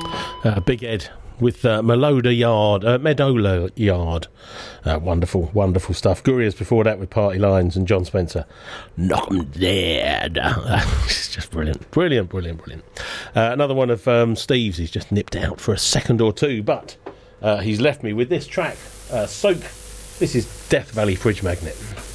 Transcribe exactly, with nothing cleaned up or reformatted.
Uh, Big Ed with uh, Meloda Yard, uh, Medola Yard. Uh, wonderful, wonderful stuff. Gurias before that with Party Lines and John Spencer. Knock 'em dead. It's just brilliant, brilliant, brilliant, brilliant. Uh, another one of um, Steve's. He's just nipped out for a second or two, but uh, he's left me with this track, uh, Soak. This is Death Valley Fridge Magnet.